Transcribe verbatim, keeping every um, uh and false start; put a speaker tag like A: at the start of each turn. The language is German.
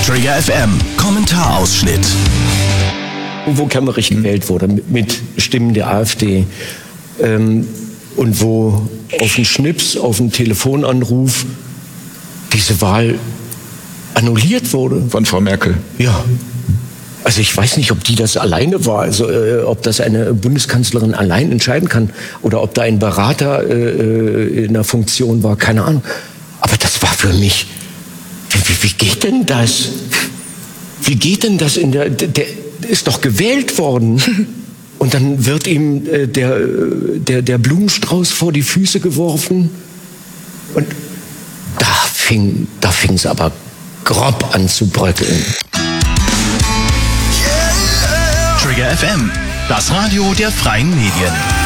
A: Trigger F M, Kommentarausschnitt.
B: Wo Kemmerich gewählt wurde, mit Stimmen der AfD. Ähm, und wo auf den Schnips, auf den Telefonanruf diese Wahl annulliert wurde.
C: Von Frau Merkel.
B: Ja. Also ich weiß nicht, ob die das alleine war, also äh, ob das eine Bundeskanzlerin allein entscheiden kann oder ob da ein Berater äh, in der Funktion war, keine Ahnung. Aber das war für mich, wie, wie geht denn das? Wie geht denn das in der, der ist doch gewählt worden. Und dann wird ihm äh, der, der, der Blumenstrauß vor die Füße geworfen. Und da fing da fing's aber grob an zu bröckeln.
A: Trigger F M, das Radio der freien Medien.